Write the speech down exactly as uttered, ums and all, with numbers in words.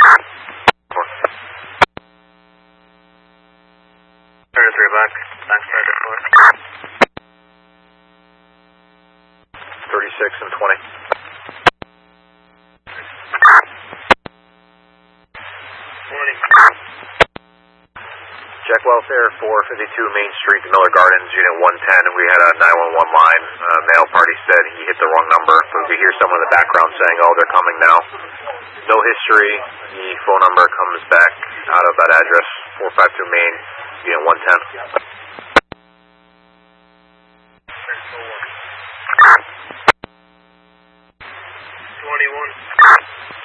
thirty-three back, back pressure four. thirty-six and twenty. Morning. Jack Welfare, four fifty-two Main Street, Miller Gardens, Unit one ten. We had a nine one one line. Uh, male party said he hit the wrong number. We could hear someone in the background saying, oh, they're coming now. No history. The phone number comes back out of that address, four fifty-two Main, Unit one ten.